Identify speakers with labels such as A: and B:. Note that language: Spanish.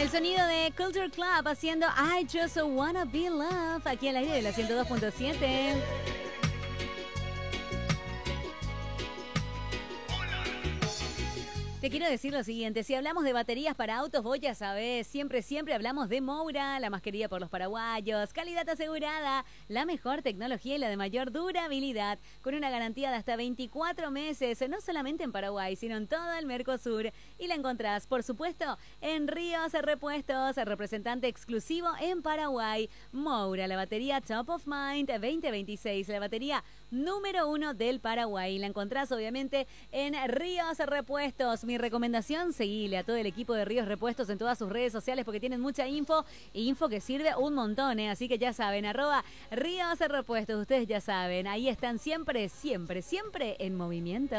A: El sonido de Culture Club haciendo I Just Wanna Be Loved aquí al aire de la 102.7. Te quiero decir lo siguiente, si hablamos de baterías para autos, vos ya sabés, siempre hablamos de Moura, la más querida por los paraguayos, calidad asegurada, la mejor tecnología y la de mayor durabilidad, con una garantía de hasta 24 meses, no solamente en Paraguay, sino en todo el Mercosur. Y la encontrás, por supuesto, en Ríos Repuestos, representante exclusivo en Paraguay. Moura, la batería Top of Mind 2026, la batería número 1 del Paraguay. La encontrás, obviamente, en Ríos Repuestos. Mi recomendación, seguile a todo el equipo de Ríos Repuestos en todas sus redes sociales porque tienen mucha info que sirve un montón, ¿eh? Así que ya saben, @Ríos Repuestos, ustedes ya saben, ahí están siempre en movimiento.